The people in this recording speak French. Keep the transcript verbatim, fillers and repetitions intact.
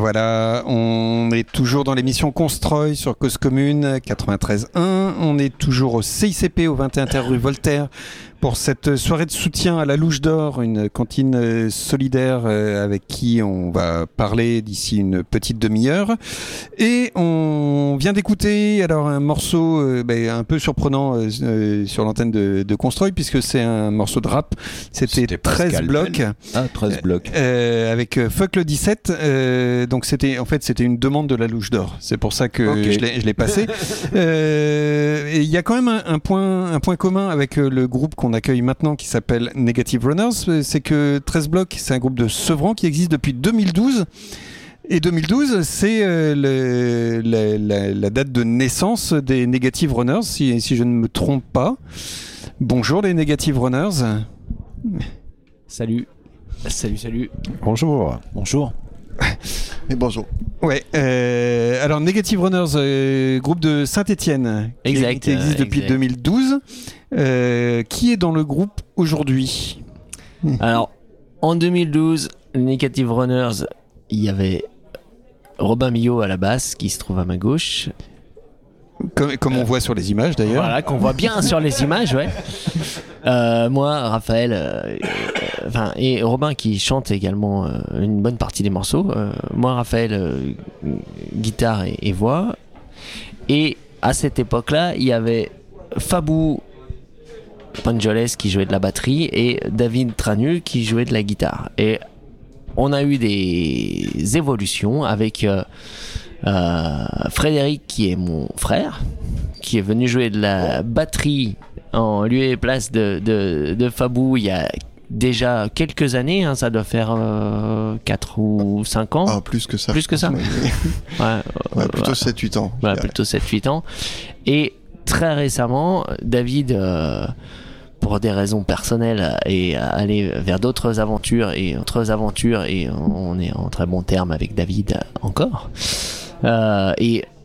Voilà, on est toujours dans l'émission Constroy sur Cause Commune quatre-vingt-treize un. On est toujours au C I C P au vingt et un terre rue Voltaire pour cette soirée de soutien à la Louche d'Or, une cantine solidaire avec qui on va parler d'ici une petite demi-heure. Et on vient d'écouter alors un morceau euh, bah, un peu surprenant euh, sur l'antenne de, de Constroy, puisque c'est un morceau de rap. C'était, C'était treize blocs. Ah, treize blocs. Euh, avec euh, Fuck le dix-sept. Euh, donc c'était, en fait, c'était une demande de la Louche d'Or. C'est pour ça que okay. je, l'ai, je l'ai passé. euh, et il y a quand même un, un, point, un point commun avec euh, le groupe qu'on accueille maintenant qui s'appelle Negative Runners. C'est que treize blocs, c'est un groupe de Sevran qui existe depuis deux mille douze. Et deux mille douze, c'est euh, le, la, la, la date de naissance des Negative Runners, si, si je ne me trompe pas. Bonjour les Negative Runners. Salut. Salut, salut. Bonjour. Bonjour. Et bonjour. Ouais. Euh, alors Negative Runners, euh, groupe de Saint-Étienne, exact, qui, qui existe euh, depuis exact. deux mille douze. Euh, qui est dans le groupe aujourd'hui ? Alors, en deux mille douze, Negative Runners, il y avait Robin Millot à la basse, qui se trouve à ma gauche. Comme, comme on voit sur les images d'ailleurs. Voilà, qu'on voit bien sur les images, ouais. Euh, moi, Raphaël, euh, enfin, et Robin qui chante également euh, une bonne partie des morceaux. Euh, moi, Raphaël, euh, guitare et, et voix. Et à cette époque-là, il y avait Fabou Panjoles qui jouait de la batterie et David Tranu qui jouait de la guitare. Et on a eu des évolutions avec euh, euh, Frédéric qui est mon frère, qui est venu jouer de la batterie en lieu et place de, de, de Fabou il y a déjà quelques années, hein, ça doit faire euh, quatre ou cinq ans. Ah, plus que ça. Plus que ça. Ouais, ouais, ouais, plutôt ouais. sept huit ans. Ouais, plutôt sept huit ans. Et très récemment, David, euh, pour des raisons personnelles, est allé vers d'autres aventures et autres aventures et on est en très bon terme avec David encore. Euh, et